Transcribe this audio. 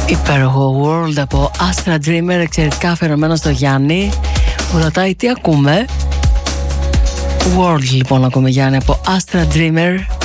Υπέροχο World από Astra Dreamer, εξαιρετικά αφιερωμένο στο Γιάννη που ρωτάει τι ακούμε. World λοιπόν ακούμε, Γιάννη, από Astra Dreamer.